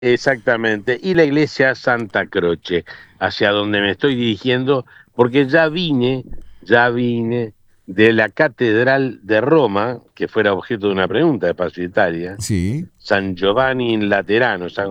Exactamente, y la iglesia Santa Croce, hacia donde me estoy dirigiendo, porque ya vine de la Catedral de Roma, que fuera objeto de una pregunta de Paso Italia, Sí. San Giovanni in Laterano, San